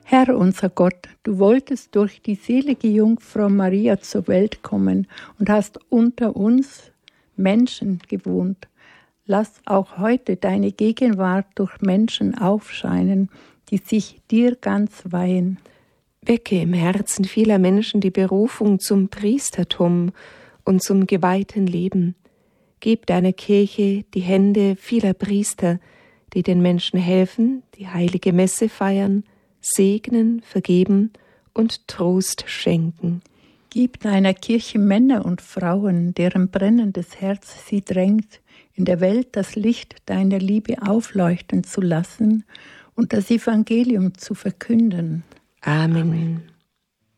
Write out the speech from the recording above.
Herr unser Gott, du wolltest durch die selige Jungfrau Maria zur Welt kommen und hast unter uns Menschen gewohnt. Lass auch heute deine Gegenwart durch Menschen aufscheinen, die sich dir ganz weihen. Wecke im Herzen vieler Menschen die Berufung zum Priestertum und zum geweihten Leben. Gib deiner Kirche die Hände vieler Priester, die den Menschen helfen, die heilige Messe feiern, segnen, vergeben und Trost schenken. Gib deiner Kirche Männer und Frauen, deren brennendes Herz sie drängt, in der Welt das Licht deiner Liebe aufleuchten zu lassen und das Evangelium zu verkünden. Amen.